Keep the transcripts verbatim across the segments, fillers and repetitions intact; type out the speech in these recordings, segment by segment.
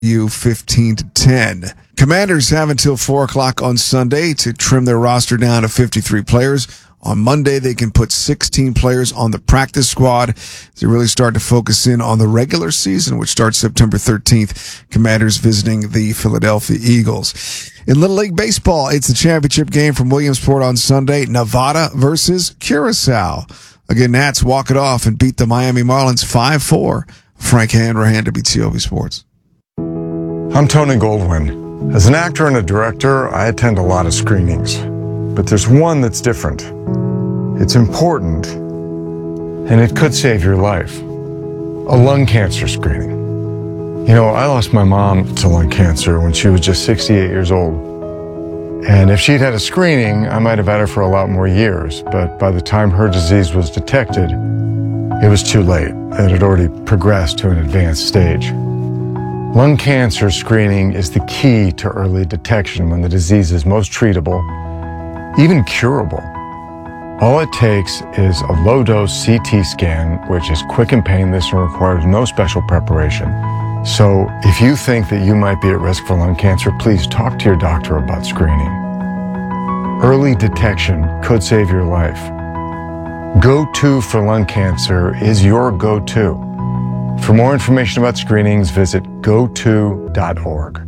you fifteen to ten. Commanders have until four o'clock on Sunday to trim their roster down to fifty-three players. On Monday, they can put sixteen players on the practice squad as they really start to focus in on the regular season, which starts September thirteenth. Commanders visiting the Philadelphia Eagles. In Little League Baseball, it's the championship game from Williamsport on Sunday. Nevada versus Curacao. Again, Nats walk it off and beat the Miami Marlins five four. Frank Hanrahan, W T O P Sports. I'm Tony Goldwyn. As an actor and a director, I attend a lot of screenings. But there's one that's different. It's important, and it could save your life. A lung cancer screening. You know, I lost my mom to lung cancer when she was just sixty-eight years old. And if she'd had a screening, I might have had her for a lot more years. But by the time her disease was detected, it was too late. It had already progressed to an advanced stage. Lung cancer screening is the key to early detection when the disease is most treatable, even curable. All it takes is a low-dose C T scan, which is quick and painless and requires no special preparation. So if you think that you might be at risk for lung cancer, please talk to your doctor about screening. Early detection could save your life. Go-To for lung cancer is your go-to. For more information about screenings, visit go to dot org.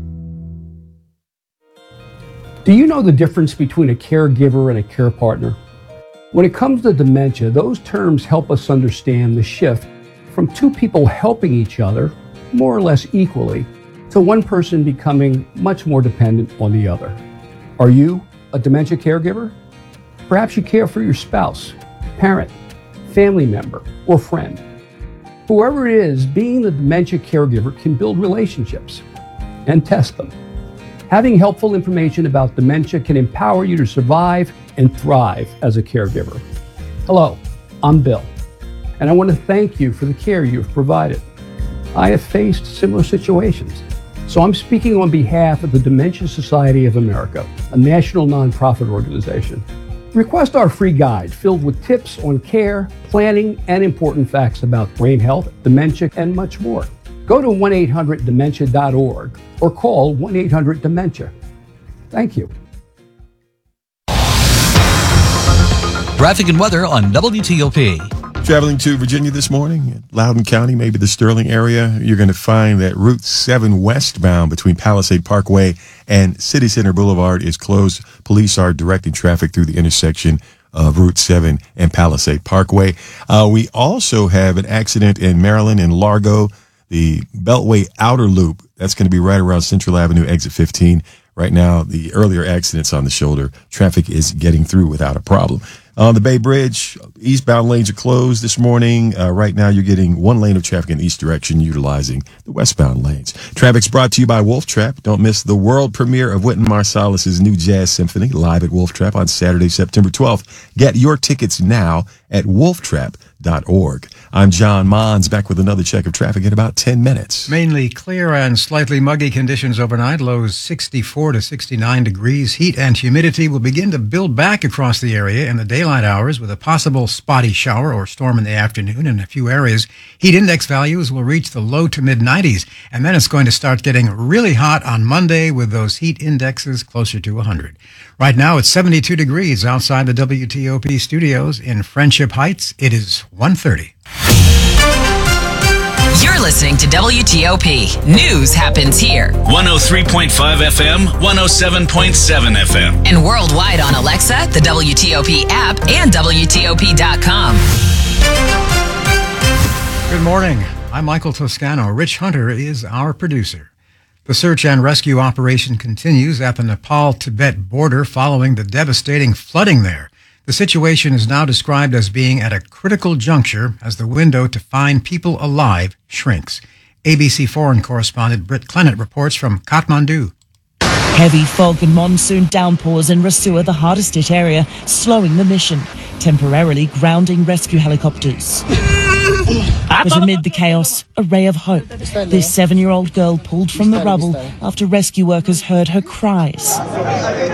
Do you know the difference between a caregiver and a care partner? When it comes to dementia, those terms help us understand the shift from two people helping each other, more or less equally, to one person becoming much more dependent on the other. Are you a dementia caregiver? Perhaps you care for your spouse, parent, family member, or friend. Whoever it is, being the dementia caregiver can build relationships and test them. Having helpful information about dementia can empower you to survive and thrive as a caregiver. Hello, I'm Bill, and I want to thank you for the care you've provided. I have faced similar situations, so I'm speaking on behalf of the Dementia Society of America, a national nonprofit organization. Request our free guide filled with tips on care, planning, and important facts about brain health, dementia, and much more. Go to one eight hundred dementia dot org or call one eight hundred dementia. Thank you. Traffic and weather on W T O P. Traveling to Virginia this morning, Loudoun County, maybe the Sterling area, you're going to find that Route seven westbound between Palisade Parkway and City Center Boulevard is closed. Police are directing traffic through the intersection of Route seven and Palisade Parkway. Uh, we also have an accident in Maryland in Largo, the Beltway Outer Loop. That's going to be right around Central Avenue, exit fifteen. Right now, the earlier accidents on the shoulder, traffic is getting through without a problem. On the Bay Bridge, eastbound lanes are closed this morning. Uh, right now, you're getting one lane of traffic in each direction, utilizing the westbound lanes. Traffic's brought to you by Wolf Trap. Don't miss the world premiere of Wynton Marsalis's new jazz symphony live at Wolf Trap on Saturday, September twelfth. Get your tickets now at wolf trap dot org. I'm John Mons, back with another check of traffic in about ten minutes. Mainly clear and slightly muggy conditions overnight, lows sixty-four to sixty-nine degrees. Heat and humidity will begin to build back across the area in the daylight hours with a possible spotty shower or storm in the afternoon in a few areas. Heat index values will reach the low to mid nineties, and then it's going to start getting really hot on Monday with those heat indexes closer to one hundred. Right now it's seventy-two degrees outside the W T O P studios in Friendship Heights. It is one thirty. You're listening to W T O P. News happens here. one oh three point five F M, one oh seven point seven F M. And worldwide on Alexa, the W T O P app, and W T O P dot com. Good morning. I'm Michael Toscano. Rich Hunter is our producer. The search and rescue operation continues at the Nepal-Tibet border following the devastating flooding there. The situation is now described as being at a critical juncture as the window to find people alive shrinks. A B C foreign correspondent Britt Clennett reports from Kathmandu. Heavy fog and monsoon downpours in Rasua, the hardest hit area, slowing the mission, temporarily grounding rescue helicopters. But amid the chaos, a ray of hope. This seven-year-old girl pulled from the rubble after rescue workers heard her cries.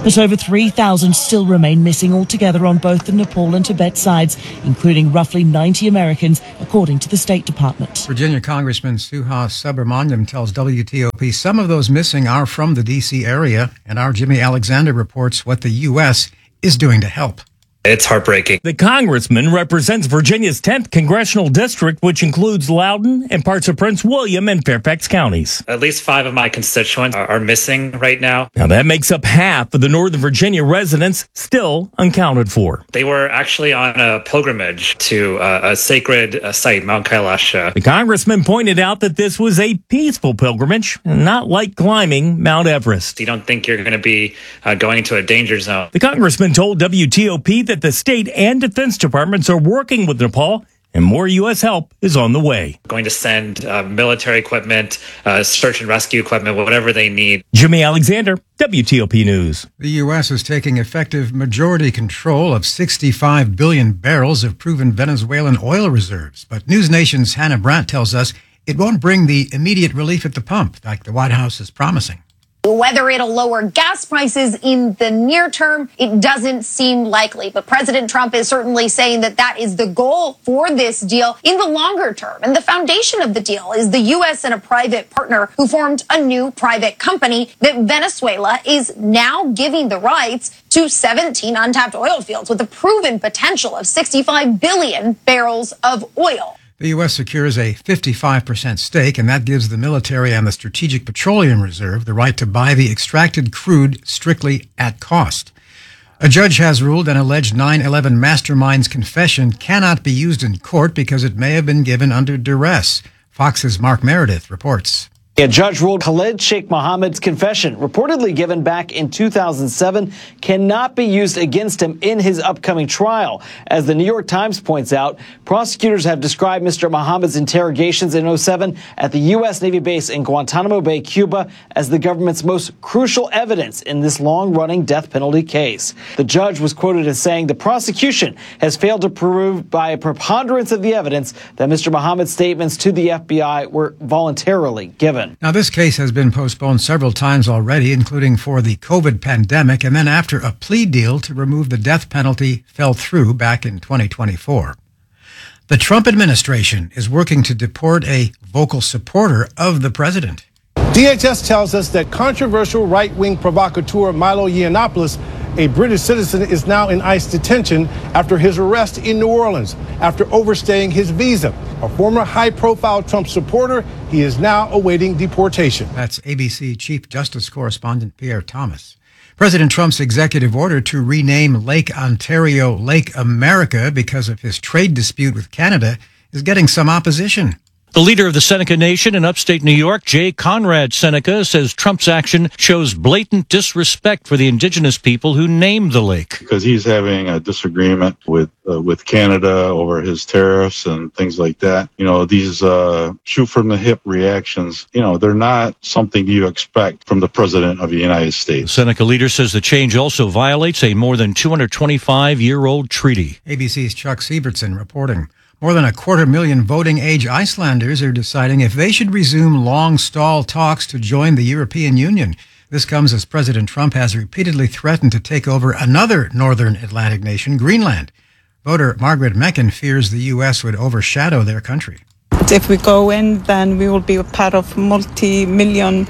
But over three thousand still remain missing altogether on both the Nepal and Tibet sides, including roughly ninety Americans, according to the State Department. Virginia Congressman Suhas Subramaniam tells W T O P some of those missing are from the D C area, and our Jimmy Alexander reports what the U S is doing to help. It's heartbreaking. The congressman represents Virginia's tenth congressional district, which includes Loudoun and parts of Prince William and Fairfax counties. At least five of my constituents are, are missing right now. Now, that makes up half of the Northern Virginia residents still unaccounted for. They were actually on a pilgrimage to uh, a sacred uh, site, Mount Kailasha. The congressman pointed out that this was a peaceful pilgrimage, not like climbing Mount Everest. You don't think you're going to be uh, going into a danger zone. The congressman told W T O P that that the state and defense departments are working with Nepal and more U S help is on the way. Going to send uh, military equipment, uh, search and rescue equipment, whatever they need. Jimmy Alexander, W T O P News. The U S is taking effective majority control of sixty-five billion barrels of proven Venezuelan oil reserves. But News Nation's Hannah Brandt tells us it won't bring the immediate relief at the pump like the White House is promising. Whether it'll lower gas prices in the near term, it doesn't seem likely. But President Trump is certainly saying that that is the goal for this deal in the longer term. And the foundation of the deal is the U S and a private partner who formed a new private company that Venezuela is now giving the rights to seventeen untapped oil fields with a proven potential of sixty-five billion barrels of oil. The U S secures a fifty-five percent stake, and that gives the military and the Strategic Petroleum Reserve the right to buy the extracted crude strictly at cost. A judge has ruled an alleged nine eleven mastermind's confession cannot be used in court because it may have been given under duress. Fox's Mark Meredith reports. A judge ruled Khalid Sheikh Mohammed's confession, reportedly given back in two thousand seven, cannot be used against him in his upcoming trial. As the New York Times points out, prosecutors have described Mister Mohammed's interrogations in oh seven at the U S Navy base in Guantanamo Bay, Cuba, as the government's most crucial evidence in this long-running death penalty case. The judge was quoted as saying the prosecution has failed to prove by a preponderance of the evidence that Mister Mohammed's statements to the F B I were voluntarily given. Now, this case has been postponed several times already, including for the COVID pandemic, and then after a plea deal to remove the death penalty fell through back in twenty twenty-four. The Trump administration is working to deport a vocal supporter of the president. D H S tells us that controversial right-wing provocateur Milo Yiannopoulos, a British citizen, is now in ICE detention after his arrest in New Orleans after overstaying his visa. A former high-profile Trump supporter, he is now awaiting deportation. That's A B C Chief Justice Correspondent Pierre Thomas. President Trump's executive order to rename Lake Ontario Lake America because of his trade dispute with Canada is getting some opposition. The leader of the Seneca Nation in upstate New York, Jay Conrad Seneca, says Trump's action shows blatant disrespect for the indigenous people who named the lake. Because he's having a disagreement with uh, with Canada over his tariffs and things like that. You know, these uh, shoot-from-the-hip reactions, you know, they're not something you expect from the President of the United States. The Seneca leader says the change also violates a more than two hundred twenty-five-year-old treaty. A B C's Chuck Sievertson reporting. More than a quarter million voting-age Icelanders are deciding if they should resume long-stalled talks to join the European Union. This comes as President Trump has repeatedly threatened to take over another northern Atlantic nation, Greenland. Voter Margaret Mecken fears the U S would overshadow their country. If we go in, then we will be a part of multi-million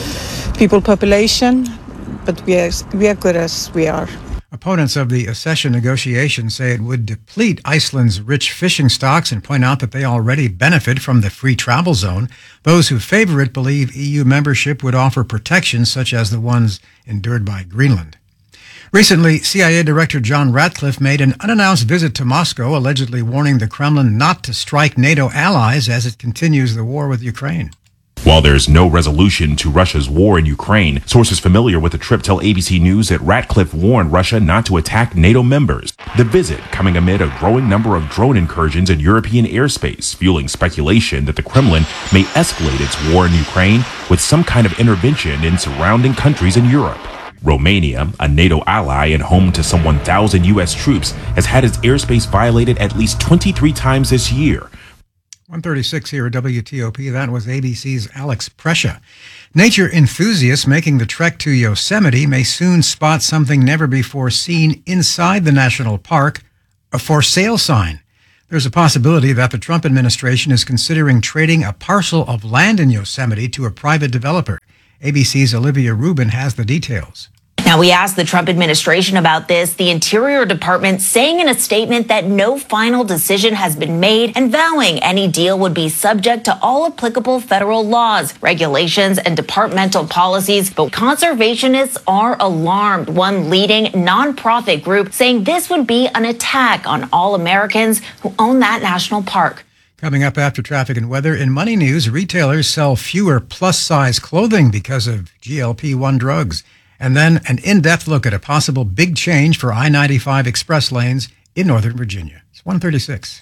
people population, but we are, we are good as we are. Opponents of the accession negotiations say it would deplete Iceland's rich fishing stocks and point out that they already benefit from the free travel zone. Those who favor it believe E U membership would offer protections such as the ones endured by Greenland. Recently, C I A Director John Ratcliffe made an unannounced visit to Moscow, allegedly warning the Kremlin not to strike NATO allies as it continues the war with Ukraine. While there's no resolution to Russia's war in Ukraine, sources familiar with the trip tell A B C News that Ratcliffe warned Russia not to attack NATO members. The visit coming amid a growing number of drone incursions in European airspace, fueling speculation that the Kremlin may escalate its war in Ukraine with some kind of intervention in surrounding countries in Europe. Romania, a NATO ally and home to some one thousand U S troops, has had its airspace violated at least twenty-three times this year. one thirty-six here at W T O P. That was A B C's Alex Prescia. Nature enthusiasts making the trek to Yosemite may soon spot something never before seen inside the national park, a for sale sign. There's a possibility that the Trump administration is considering trading a parcel of land in Yosemite to a private developer. A B C's Olivia Rubin has the details. Now, we asked the Trump administration about this, the Interior Department saying in a statement that no final decision has been made and vowing any deal would be subject to all applicable federal laws, regulations, and departmental policies. But conservationists are alarmed. One leading nonprofit group saying this would be an attack on all Americans who own that national park. Coming up after traffic and weather, in Money News, retailers sell fewer plus-size clothing because of G L P one drugs. And then an in-depth look at a possible big change for I ninety-five express lanes in Northern Virginia. It's one thirty-six.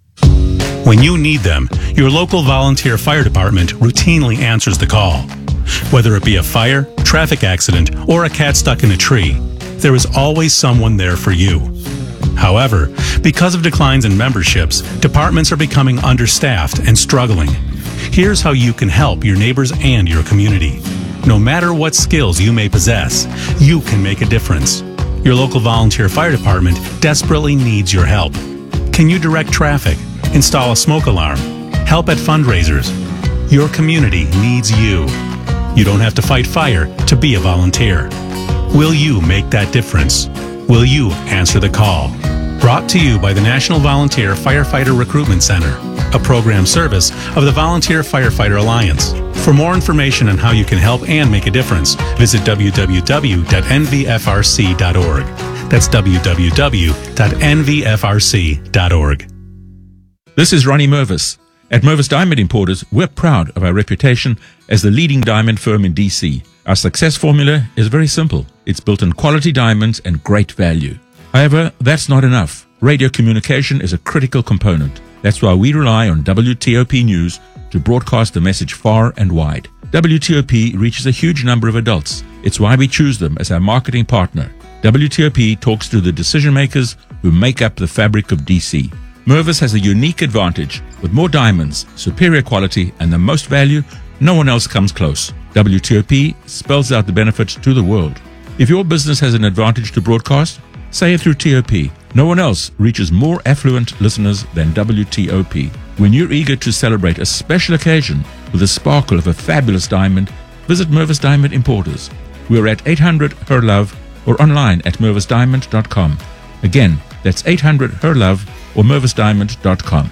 When you need them, your local volunteer fire department routinely answers the call. Whether it be a fire, traffic accident, or a cat stuck in a tree, there is always someone there for you. However, because of declines in memberships, departments are becoming understaffed and struggling. Here's how you can help your neighbors and your community. No matter what skills you may possess, you can make a difference. Your local volunteer fire department desperately needs your help. Can you direct traffic, install a smoke alarm, help at fundraisers? Your community needs you. You don't have to fight fire to be a volunteer. Will you make that difference? Will you answer the call? Brought to you by the National Volunteer Firefighter Recruitment Center, a program service of the Volunteer Firefighter Alliance. For more information on how you can help and make a difference, visit w w w dot n v f r c dot org. That's w w w dot n v f r c dot org. This is Ronnie Mervis. At Mervis Diamond Importers, we're proud of our reputation as the leading diamond firm in D C. Our success formula is very simple. It's built on quality diamonds and great value. However, that's not enough. Radio communication is a critical component. That's why we rely on W T O P News to broadcast the message far and wide. W T O P reaches a huge number of adults. It's why we choose them as our marketing partner. W T O P talks to the decision makers who make up the fabric of D C. Mervis has a unique advantage. With more diamonds, superior quality, and the most value, no one else comes close. W T O P spells out the benefits to the world. If your business has an advantage to broadcast, say it through T O P. No one else reaches more affluent listeners than W T O P. When you're eager to celebrate a special occasion with the sparkle of a fabulous diamond, visit Mervis Diamond Importers. We're at eight hundred Her Love or online at mervis diamond dot com. Again, that's eight hundred Her Love or mervis diamond dot com.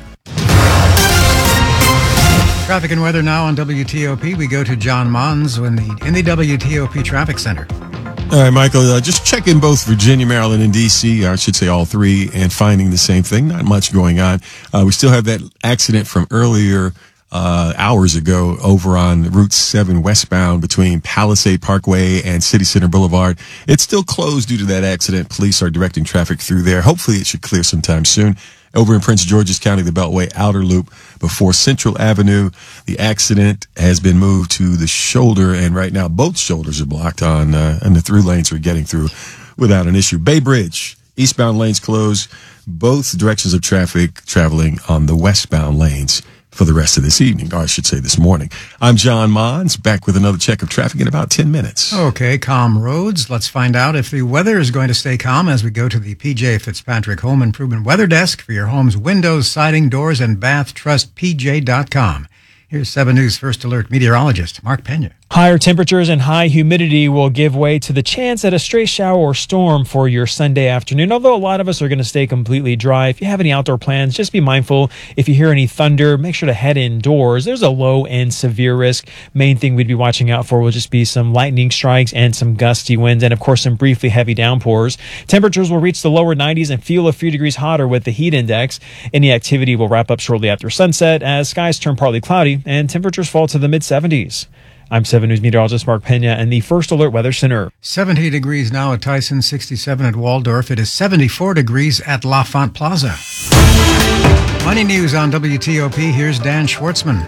Traffic and weather now on W T O P. We go to John Mons in the, in the W T O P Traffic Center. All right, Michael, uh, just checking both Virginia, Maryland, and D C, I should say all three, and finding the same thing. Not much going on. Uh, we still have that accident from earlier uh hours ago over on Route seven westbound between Palisade Parkway and City Center Boulevard. It's still closed due to that accident. Police are directing traffic through there. Hopefully it should clear sometime soon. Over in Prince George's County, the Beltway Outer Loop before Central Avenue, the accident has been moved to the shoulder, and right now both shoulders are blocked on uh, and the through lanes are getting through without an issue. Bay Bridge, eastbound lanes closed, both directions of traffic traveling on the westbound lanes for the rest of this evening, or I should say this morning. I'm John Mons, back with another check of traffic in about ten minutes. Okay, calm roads. Let's find out if the weather is going to stay calm as we go to the P J Fitzpatrick Home Improvement Weather Desk for your home's windows, siding, doors, and bath. Trust P J dot com. Here's seven News First Alert meteorologist Mark Pena. Higher temperatures and high humidity will give way to the chance at a stray shower or storm for your Sunday afternoon, although a lot of us are going to stay completely dry. If you have any outdoor plans, just be mindful. If you hear any thunder, make sure to head indoors. There's a low and severe risk. Main thing we'd be watching out for will just be some lightning strikes and some gusty winds, and of course some briefly heavy downpours. Temperatures will reach the lower nineties and feel a few degrees hotter with the heat index. Any activity will wrap up shortly after sunset as skies turn partly cloudy and temperatures fall to the mid seventies. I'm seven News meteorologist Mark Pena in the First Alert Weather Center. seventy degrees now at Tyson, sixty-seven at Waldorf. It is seventy-four degrees at L'Enfant Plaza. Money News on W T O P. Here's Dan Schwartzman.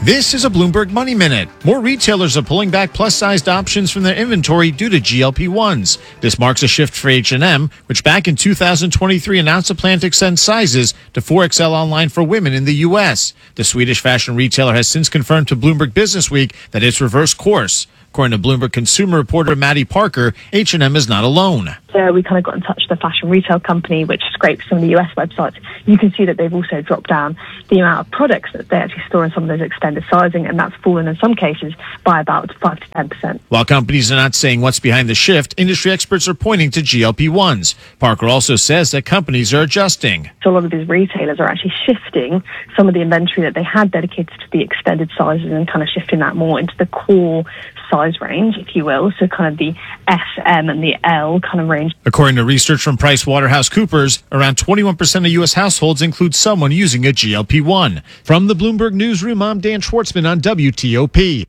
This is a Bloomberg Money Minute. More retailers are pulling back plus-sized options from their inventory due to G L P ones. This marks a shift for H and M, which back in two thousand twenty-three announced a plan to extend sizes to four X L online for women in the U S. The Swedish fashion retailer has since confirmed to Bloomberg Businessweek that it's reversed course. According to Bloomberg consumer reporter Maddie Parker, H and M is not alone. So we kind of got in touch with the fashion retail company, which scrapes some of the U S websites. You can see that they've also dropped down the amount of products that they actually store in some of those extended sizing, and that's fallen in some cases by about five to ten percent. While companies are not saying what's behind the shift, industry experts are pointing to G L P ones. Parker also says that companies are adjusting. So a lot of these retailers are actually shifting some of the inventory that they had dedicated to the extended sizes and kind of shifting that more into the core size range, if you will, so kind of the S, M, and the L kind of range. According to research from PricewaterhouseCoopers, around twenty-one percent of U S households include someone using a G L P one. From the Bloomberg Newsroom, I'm Dan Schwartzman on W T O P.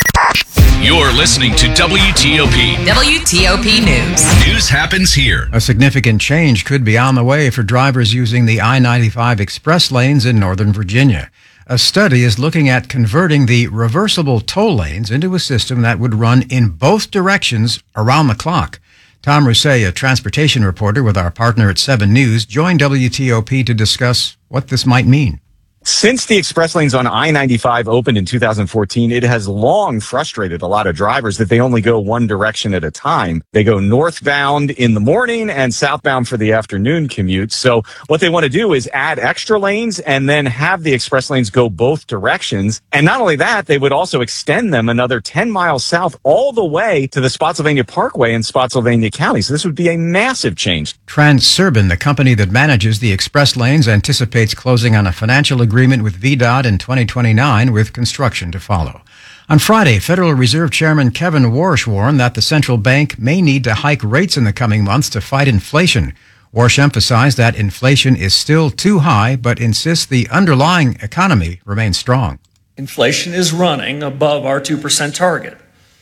You're listening to W T O P. W T O P News. News happens here. A significant change could be on the way for drivers using the I ninety-five express lanes in Northern Virginia. A study is looking at converting the reversible toll lanes into a system that would run in both directions around the clock. Tom Rousset, a transportation reporter with our partner at seven News, joined W T O P to discuss what this might mean. Since the express lanes on I ninety-five opened in two thousand fourteen, it has long frustrated a lot of drivers that they only go one direction at a time. They go northbound in the morning and southbound for the afternoon commute. So what they want to do is add extra lanes and then have the express lanes go both directions. And not only that, they would also extend them another ten miles south all the way to the Spotsylvania Parkway in Spotsylvania County. So this would be a massive change. Transurban, the company that manages the express lanes, anticipates closing on a financial agreement with V DOT in twenty twenty-nine, with construction to follow. On Friday, Federal Reserve Chairman Kevin Warsh warned that the central bank may need to hike rates in the coming months to fight inflation. Warsh emphasized that inflation is still too high, but insists the underlying economy remains strong. Inflation is running above our two percent target.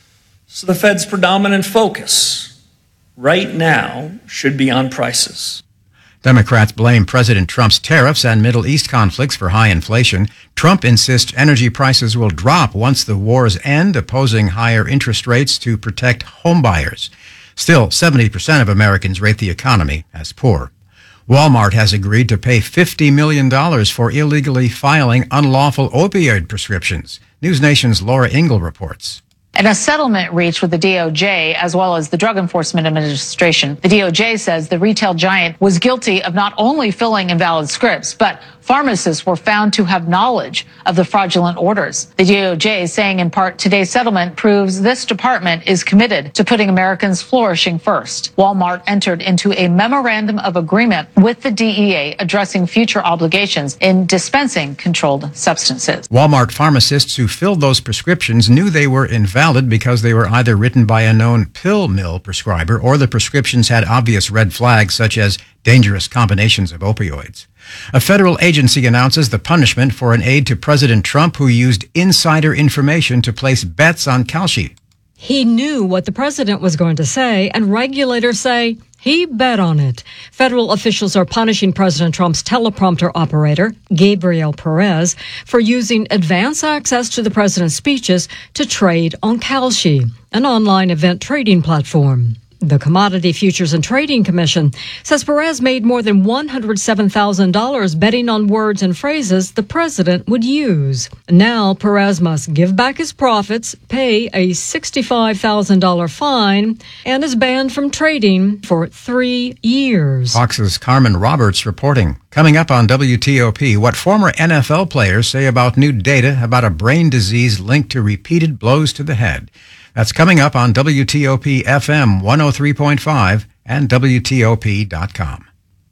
So the Fed's predominant focus right now should be on prices. Democrats blame President Trump's tariffs and Middle East conflicts for high inflation. Trump insists energy prices will drop once the wars end, opposing higher interest rates to protect homebuyers. Still, seventy percent of Americans rate the economy as poor. Walmart has agreed to pay fifty million dollars for illegally filing unlawful opioid prescriptions. News Nation's Laura Ingle reports. In a settlement reached with the D O J as well as the Drug Enforcement Administration, the D O J says the retail giant was guilty of not only filling invalid scripts, but pharmacists were found to have knowledge of the fraudulent orders. The D O J is saying in part today's settlement proves this department is committed to putting Americans flourishing first. Walmart entered into a memorandum of agreement with the D E A addressing future obligations in dispensing controlled substances. Walmart pharmacists who filled those prescriptions knew they were invalid because they were either written by a known pill mill prescriber or the prescriptions had obvious red flags such as dangerous combinations of opioids. A federal agency announces the punishment for an aide to President Trump who used insider information to place bets on Kalshi. He knew what the president was going to say, and regulators say he bet on it. Federal officials are punishing President Trump's teleprompter operator, Gabriel Perez, for using advance access to the president's speeches to trade on Kalshi, an online event trading platform. The Commodity Futures and Trading Commission says Perez made more than one hundred seven thousand dollars betting on words and phrases the president would use. Now Perez must give back his profits, pay a sixty-five thousand dollars fine, and is banned from trading for three years. Fox's Carmen Roberts reporting. Coming up on W T O P, what former N F L players say about new data about a brain disease linked to repeated blows to the head. That's coming up on W T O P F M one oh three point five and W T O P dot com.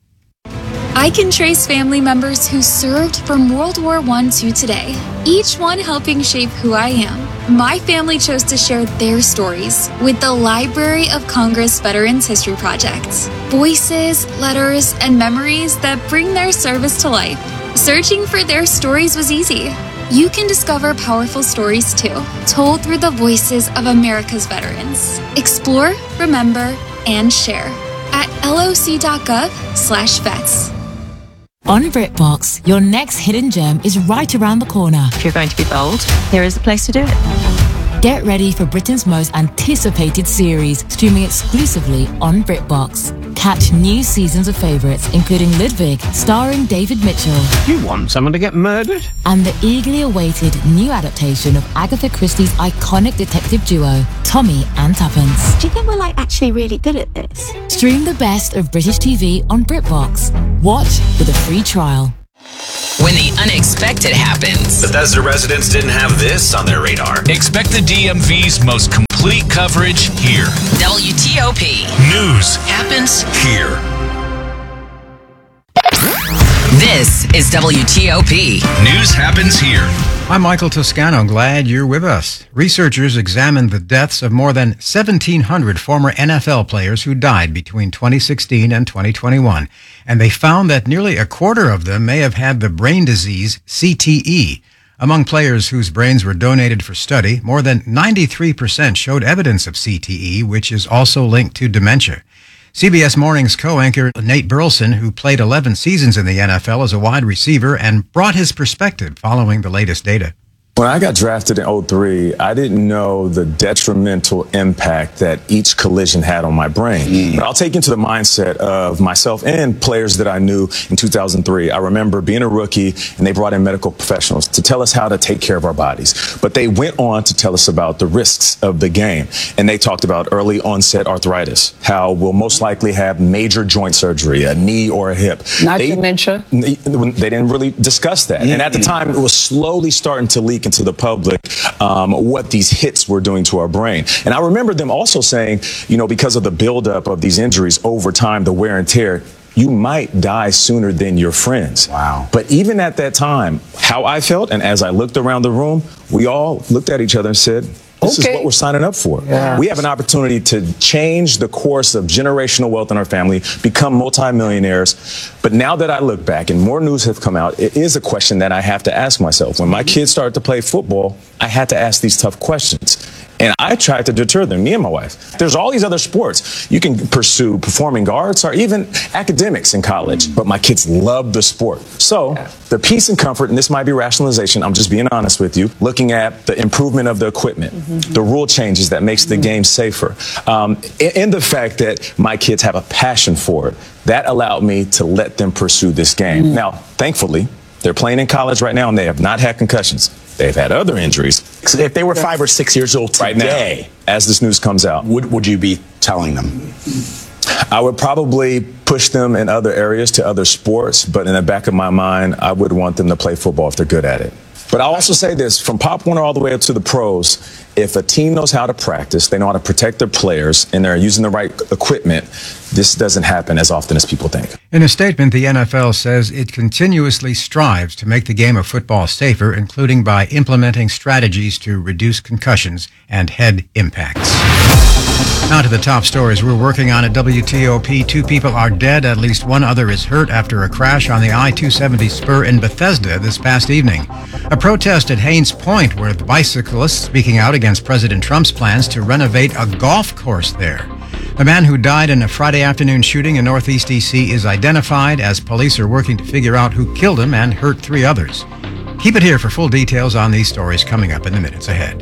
I can trace family members who served from World War One to today, each one helping shape who I am. My family chose to share their stories with the Library of Congress Veterans History Project. Voices, letters, and memories that bring their service to life. Searching for their stories was easy. You can discover powerful stories too, told through the voices of America's veterans. Explore, remember, and share at loc.gov slash vets. On BritBox, your next hidden gem is right around the corner. If you're going to be bold, here is the place to do it. Get ready for Britain's most anticipated series, streaming exclusively on BritBox. Catch new seasons of favourites, including Ludwig, starring David Mitchell. You want someone to get murdered? And the eagerly awaited new adaptation of Agatha Christie's iconic detective duo, Tommy and Tuppence. Do you think we're like actually really good at this? Stream the best of British T V on BritBox. Watch with a free trial. When the unexpected happens. Bethesda residents didn't have this on their radar. Expect the D M V's most complete coverage here. W T O P. News happens here. This is W T O P. News happens here. I'm Michael Toscano. Glad you're with us. Researchers examined the deaths of more than seventeen hundred former N F L players who died between twenty sixteen and twenty twenty-one, and they found that nearly a quarter of them may have had the brain disease C T E. Among players whose brains were donated for study, more than ninety-three percent showed evidence of C T E, which is also linked to dementia. C B S Morning's co-anchor Nate Burleson, who played eleven seasons in the N F L as a wide receiver, and brought his perspective following the latest data. When I got drafted in oh three, I didn't know the detrimental impact that each collision had on my brain. Mm. But I'll take you into the mindset of myself and players that I knew in two thousand three. I remember being a rookie, and they brought in medical professionals to tell us how to take care of our bodies. But they went on to tell us about the risks of the game. And they talked about early onset arthritis, how we'll most likely have major joint surgery, a knee or a hip. Not they, dementia? They, they didn't really discuss that. Mm. And at the time, it was slowly starting to leak into the public um, what these hits were doing to our brain. And I remember them also saying, you know, because of the buildup of these injuries over time, the wear and tear, you might die sooner than your friends. Wow. But even at that time, how I felt, and as I looked around the room, we all looked at each other and said, this okay. is what we're signing up for. Yeah. We have an opportunity to change the course of generational wealth in our family, become multimillionaires. But now that I look back and more news have come out, it is a question that I have to ask myself. When my kids started to play football, I had to ask these tough questions. And I tried to deter them, me and my wife. There's all these other sports. You can pursue performing arts or even academics in college, but my kids love the sport. So the peace and comfort, and this might be rationalization, I'm just being honest with you, looking at the improvement of the equipment, mm-hmm. the rule changes that makes the game safer, um, and the fact that my kids have a passion for it, that allowed me to let them pursue this game. Mm-hmm. Now, thankfully, they're playing in college right now, and they have not had concussions. They've had other injuries. So if they were five or six years old today, right now, as this news comes out, what would you be telling them? I would probably push them in other areas to other sports, but in the back of my mind, I would want them to play football if they're good at it. But I'll also say this, from Pop Warner all the way up to the pros, if a team knows how to practice, they know how to protect their players, and they're using the right equipment, this doesn't happen as often as people think. In a statement, the N F L says it continuously strives to make the game of football safer, including by implementing strategies to reduce concussions and head impacts. Now to the top stories we're working on at W T O P. Two people are dead. At least one other is hurt after a crash on the I two seventy spur in Bethesda this past evening. A protest at Haynes Point, where the bicyclists speaking out against President Trump's plans to renovate a golf course there. The man who died in a Friday afternoon shooting in Northeast D C is identified as police are working to figure out who killed him and hurt three others. Keep it here for full details on these stories coming up in the minutes ahead.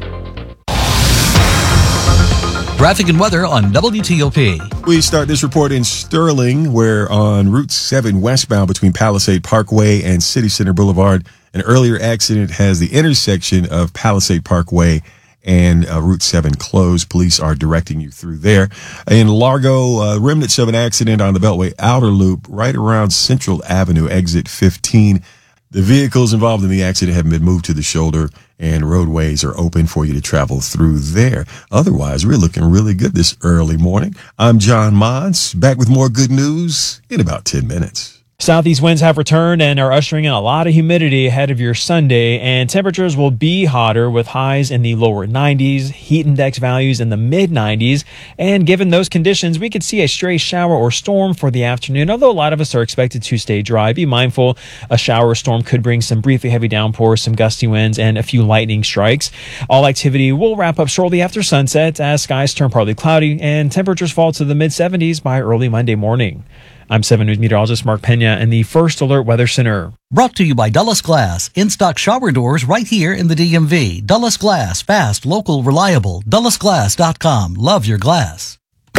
Traffic and weather on W T O P. We start this report in Sterling, where on Route seven westbound between Palisade Parkway and City Center Boulevard, an earlier accident has the intersection of Palisade Parkway and uh, Route seven closed. Police are directing you through there. In Largo, uh, remnants of an accident on the Beltway Outer Loop right around Central Avenue, exit fifteen. The vehicles involved in the accident have been moved to the shoulder, and roadways are open for you to travel through there. Otherwise, we're looking really good this early morning. I'm John Mods, back with more good news in about ten minutes. Southeast winds have returned and are ushering in a lot of humidity ahead of your Sunday, and temperatures will be hotter with highs in the lower nineties, heat index values in the mid nineties, and given those conditions, we could see a stray shower or storm for the afternoon, although a lot of us are expected to stay dry. Be mindful, a shower or storm could bring some briefly heavy downpours, some gusty winds, and a few lightning strikes. All activity will wrap up shortly after sunset as skies turn partly cloudy and temperatures fall to the mid seventies by early Monday morning. I'm seven News meteorologist Mark Pena in the First Alert Weather Center. Brought to you by Dulles Glass. In-stock shower doors right here in the D M V. Dulles Glass. Fast, local, reliable. Dulles Glass dot com. Love your glass.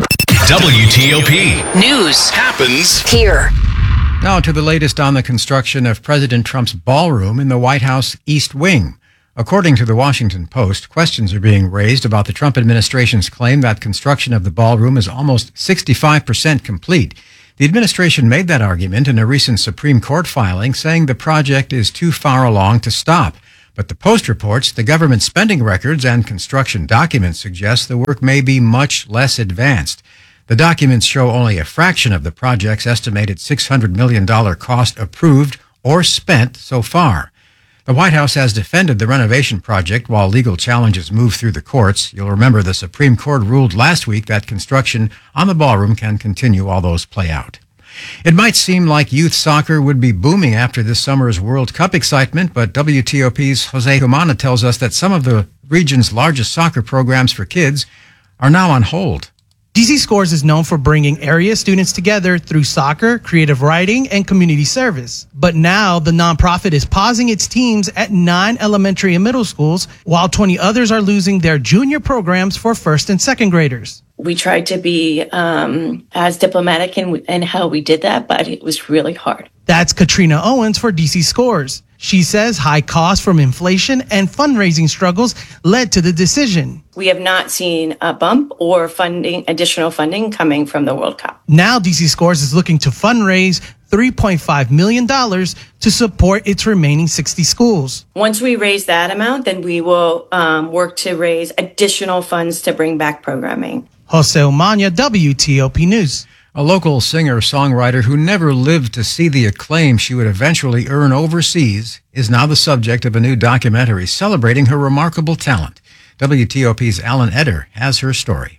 W T O P. News happens here. Now to the latest on the construction of President Trump's ballroom in the White House East Wing. According to the Washington Post, questions are being raised about the Trump administration's claim that construction of the ballroom is almost sixty-five percent complete. The administration made that argument in a recent Supreme Court filing, saying the project is too far along to stop. But the Post reports the government spending records and construction documents suggest the work may be much less advanced. The documents show only a fraction of the project's estimated six hundred million dollars cost approved or spent so far. The White House has defended the renovation project while legal challenges move through the courts. You'll remember the Supreme Court ruled last week that construction on the ballroom can continue while those play out. It might seem like youth soccer would be booming after this summer's World Cup excitement, but W T O P's Jose Humana tells us that some of the region's largest soccer programs for kids are now on hold. D C Scores is known for bringing area students together through soccer, creative writing, and community service. But now the nonprofit is pausing its teams at nine elementary and middle schools, while twenty others are losing their junior programs for first and second graders. We tried to be um, as diplomatic in, in how we did that, but it was really hard. That's Katrina Owens for D C Scores. She says high costs from inflation and fundraising struggles led to the decision. We have not seen a bump or funding, additional funding coming from the World Cup. Now D C Scores is looking to fundraise three point five million dollars to support its remaining sixty schools. Once we raise that amount, then we will um, work to raise additional funds to bring back programming. Jose Omania, W T O P News. A local singer-songwriter who never lived to see the acclaim she would eventually earn overseas is now the subject of a new documentary celebrating her remarkable talent. W T O P's Alan Eder has her story.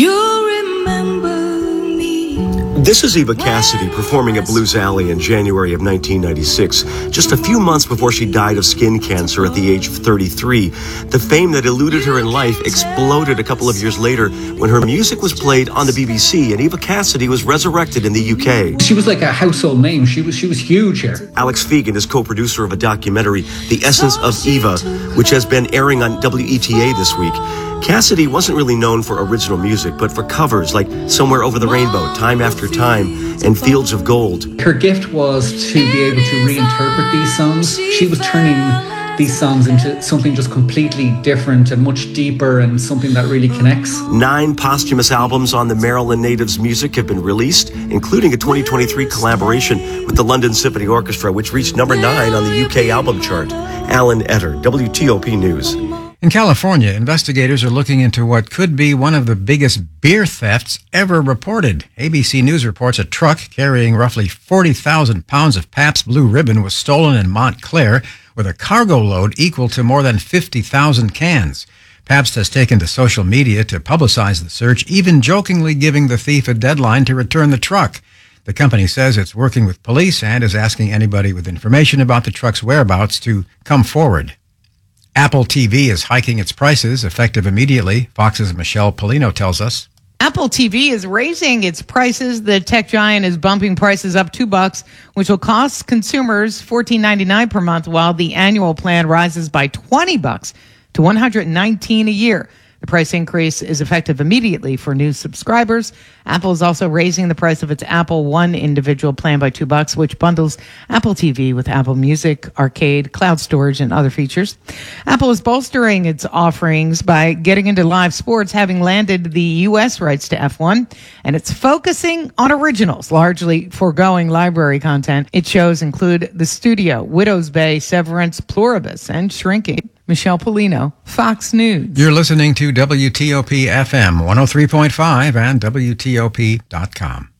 You remember me. This is Eva Cassidy performing at Blues Alley in January of nineteen ninety-six, just a few months before she died of skin cancer at the age of thirty-three. The fame that eluded her in life exploded a couple of years later when her music was played on the B B C and Eva Cassidy was resurrected in the U K. She was like a household name. She was she was huge here. Alex Fegan is co-producer of a documentary, The Essence of Eva, which has been airing on W E T A this week. Cassidy wasn't really known for original music, but for covers like Somewhere Over the Rainbow, Time After Time, and Fields of Gold. Her gift was to be able to reinterpret these songs. She was turning these songs into something just completely different and much deeper and something that really connects. Nine posthumous albums on the Maryland natives' music have been released, including a twenty twenty-three collaboration with the London Symphony Orchestra, which reached number nine on the U K album chart. Alan Eder, W T O P News. In California, investigators are looking into what could be one of the biggest beer thefts ever reported. A B C News reports a truck carrying roughly forty thousand pounds of Pabst Blue Ribbon was stolen in Montclair with a cargo load equal to more than fifty thousand cans. Pabst has taken to social media to publicize the search, even jokingly giving the thief a deadline to return the truck. The company says it's working with police and is asking anybody with information about the truck's whereabouts to come forward. Apple T V is hiking its prices effective immediately, Fox's Michelle Polino tells us. Apple T V is raising its prices. The tech giant is bumping prices up two bucks, which will cost consumers fourteen ninety-nine per month, while the annual plan rises by twenty bucks to one hundred nineteen a year. The price increase is effective immediately for new subscribers. Apple is also raising the price of its Apple One individual plan by two bucks, which bundles Apple T V with Apple Music, Arcade, cloud storage, and other features. Apple is bolstering its offerings by getting into live sports, having landed the U S rights to F one, and it's focusing on originals, largely foregoing library content. Its shows include The Studio, Widow's Bay, Severance, Pluribus, and Shrinking. Michelle Polino, Fox News. You're listening to W T O P F M one oh three point five and W T O P dot com.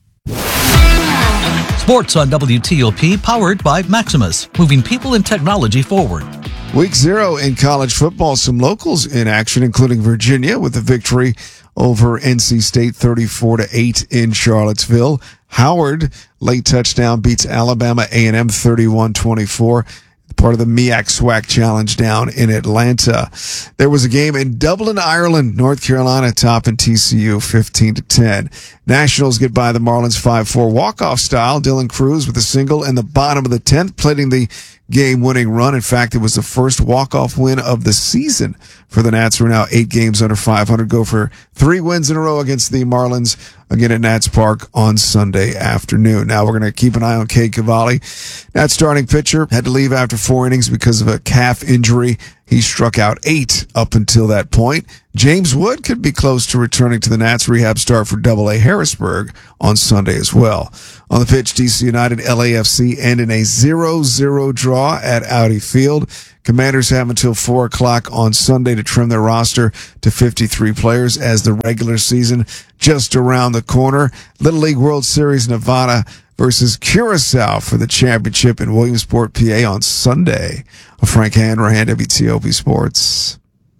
Sports on W T O P, powered by Maximus, moving people and technology forward. Week zero in college football. Some locals in action, including Virginia, with a victory over N C State thirty-four to eight in Charlottesville. Howard, late touchdown, beats Alabama A and M thirty-one twenty-four. part of the MEAC SWAC Challenge down in Atlanta. There was a game in Dublin, Ireland, North Carolina topping T C U fifteen to ten. Nationals get by the Marlins five four walk-off style. Dylan Cruz with a single in the bottom of the tenth, plating the game-winning run. In fact, it was the first walk-off win of the season for the Nats, who are now eight games under five hundred, go for three wins in a row against the Marlins, again at Nats Park on Sunday afternoon. Now we're going to keep an eye on Cade Cavalli. Nats starting pitcher had to leave after four innings because of a calf injury. He struck out eight up until that point. James Wood could be close to returning to the Nats rehab start for Double A Harrisburg on Sunday as well. On the pitch, D C United L A F C end in a zero zero draw at Audi Field. Commanders have until four o'clock on Sunday to trim their roster to fifty-three players as the regular season just around the corner. Little League World Series Nevada versus Curacao for the championship in Williamsport, P A on Sunday. Frank Hanrahan, W T O P Sports.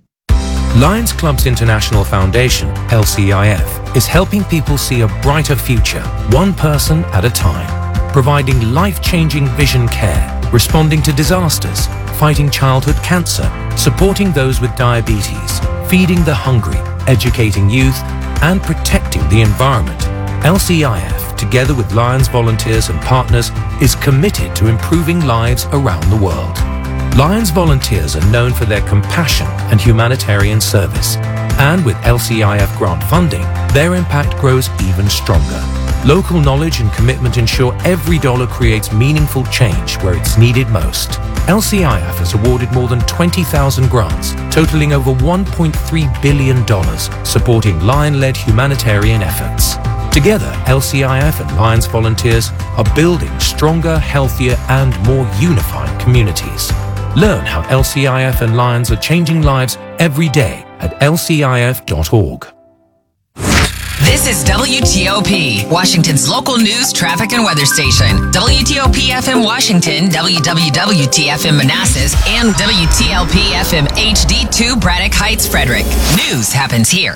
Lions Clubs International Foundation, L C I F, is helping people see a brighter future, one person at a time, providing life-changing vision care, responding to disasters, fighting childhood cancer, supporting those with diabetes, feeding the hungry, educating youth, and protecting the environment. L C I F, together with Lions volunteers and partners, is committed to improving lives around the world. Lions volunteers are known for their compassion and humanitarian service, and with L C I F grant funding, their impact grows even stronger. Local knowledge and commitment ensure every dollar creates meaningful change where it's needed most. L C I F has awarded more than twenty thousand grants, totaling over one point three billion dollars, supporting Lion-led humanitarian efforts. Together, L C I F and Lions volunteers are building stronger, healthier, and more unified communities. Learn how L C I F and Lions are changing lives every day at L C I F dot org. This is W T O P, Washington's local news, traffic, and weather station. W T O P F M Washington, W W W T F M Manassas, and W T L P F M H D two Braddock Heights, Frederick. News happens here.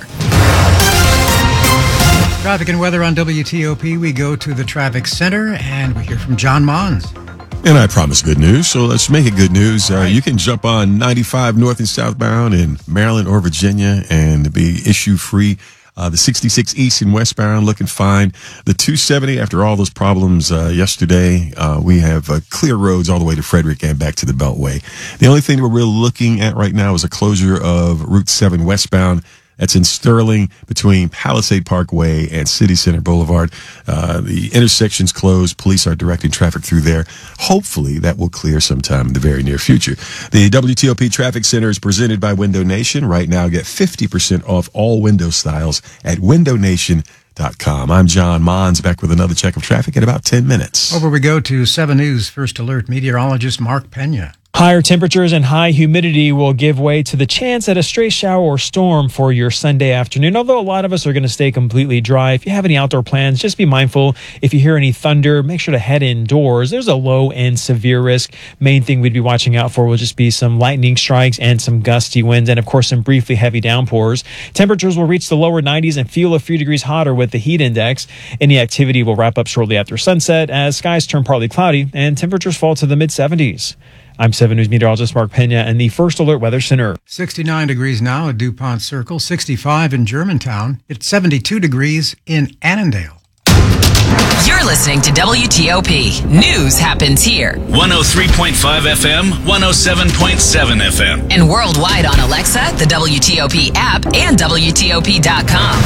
Traffic and weather on W T O P. We go to the traffic center and we hear from John Mons. And I promise good news, so let's make it good news. Uh, you can jump on ninety-five north and southbound in Maryland or Virginia and be issue-free. Uh, the sixty-six east and westbound looking fine. The two seventy, after all those problems uh, yesterday, uh, we have uh, clear roads all the way to Frederick and back to the Beltway. The only thing that we're really looking at right now is a closure of Route seven westbound. That's in Sterling between Palisade Parkway and City Center Boulevard. Uh, the intersection's closed. Police are directing traffic through there. Hopefully that will clear sometime in the very near future. The W T O P Traffic Center is presented by Window Nation. Right now, get fifty percent off all window styles at window nation dot com. I'm John Mons, back with another check of traffic in about ten minutes. Over we go to seven News First Alert meteorologist Mark Pena. Higher temperatures and high humidity will give way to the chance at a stray shower or storm for your Sunday afternoon, although a lot of us are going to stay completely dry. If you have any outdoor plans, just be mindful. If you hear any thunder, make sure to head indoors. There's a low and severe risk. Main thing we'd be watching out for will just be some lightning strikes and some gusty winds, and of course some briefly heavy downpours. Temperatures will reach the lower nineties and feel a few degrees hotter with the heat index. Any activity will wrap up shortly after sunset as skies turn partly cloudy and temperatures fall to the mid seventies. I'm seven News meteorologist Mark Pena in the First Alert Weather Center. sixty-nine degrees now at DuPont Circle, sixty-five in Germantown. It's seventy-two degrees in Annandale. You're listening to W T O P. News happens here. one oh three point five F M, one oh seven point seven F M. And worldwide on Alexa, the W T O P app, and W T O P dot com.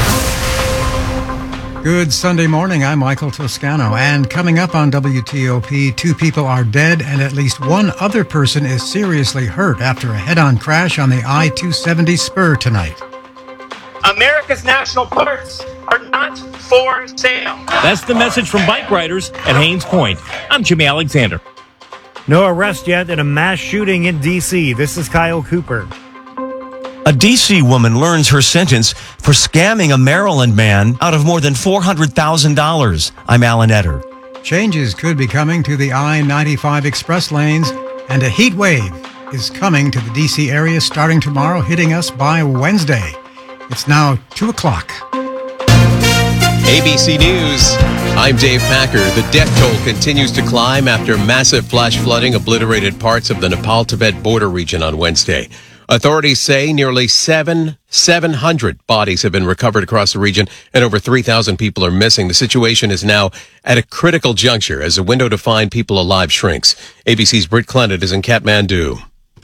Good Sunday morning. I'm Michael Toscano. And coming up on W T O P, two people are dead and at least one other person is seriously hurt after a head-on crash on the I two seventy spur tonight. America's national parks are not for sale. That's the message from bike riders at Haynes Point. I'm Jimmy Alexander. No arrest yet in a mass shooting in D C. This is Kyle Cooper. A D C woman learns her sentence for scamming a Maryland man out of more than four hundred thousand dollars. I'm Alan Etter. Changes could be coming to the I ninety-five express lanes, and a heat wave is coming to the D C area starting tomorrow, hitting us by Wednesday. It's now two o'clock. A B C News, I'm Dave Packer. The death toll continues to climb after massive flash flooding obliterated parts of the Nepal-Tibet border region on Wednesday. Authorities say nearly seven, seven hundred bodies have been recovered across the region and over three thousand people are missing. The situation is now at a critical juncture as the window to find people alive shrinks. A B C's Britt Clennett is in Kathmandu.